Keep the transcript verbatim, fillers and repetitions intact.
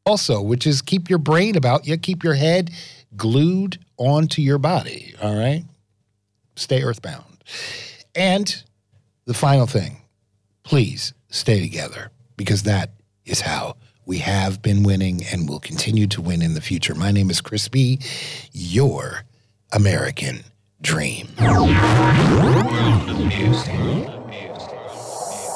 also, which is keep your brain about you, keep your head glued onto your body, all right? Stay earthbound. And the final thing, please stay together, because that is how we have been winning and will continue to win in the future. My name is Chris B., your American Dream. Music.